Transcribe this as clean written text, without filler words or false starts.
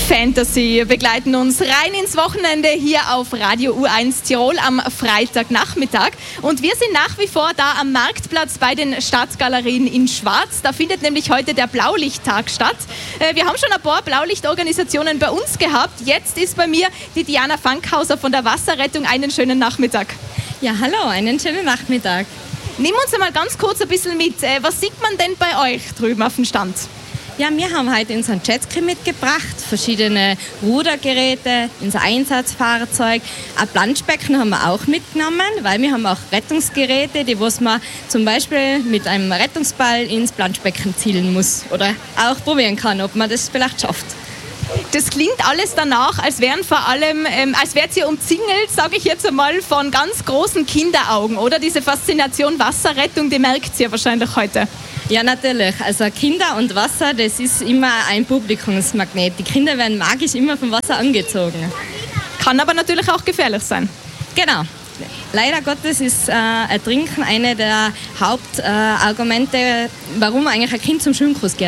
Fantasy begleiten uns rein ins Wochenende hier auf Radio U1 Tirol am Freitagnachmittag. Und wir sind nach wie vor da am Marktplatz bei den Stadtgalerien in Schwarz. Da findet nämlich heute der Blaulichttag statt. Wir haben schon ein paar Blaulichtorganisationen bei uns gehabt. Jetzt ist bei mir die Diana Fankhauser von der Wasserrettung. Einen schönen Nachmittag. Ja, hallo, einen schönen Nachmittag. Nimm uns einmal ganz kurz ein bisschen mit. Was sieht man denn bei euch drüben auf dem Stand? Ja, wir haben heute unseren Jetski mitgebracht, verschiedene Rudergeräte, unser Einsatzfahrzeug. Ein Planschbecken haben wir auch mitgenommen, weil wir haben auch Rettungsgeräte, die was man zum Beispiel mit einem Rettungsball ins Planschbecken zielen muss oder auch probieren kann, ob man das vielleicht schafft. Das klingt alles danach, als wären vor allem, als wärt ihr umzingelt, sage ich jetzt einmal, von ganz großen Kinderaugen, oder? Diese Faszination Wasserrettung, die merkt ihr wahrscheinlich heute. Ja, natürlich. Also Kinder und Wasser, das ist immer ein Publikumsmagnet. Die Kinder werden magisch immer vom Wasser angezogen. Kann aber natürlich auch gefährlich sein. Genau. Leider Gottes ist Ertrinken eine der Hauptargumente, warum eigentlich ein Kind zum Schwimmkurs geht.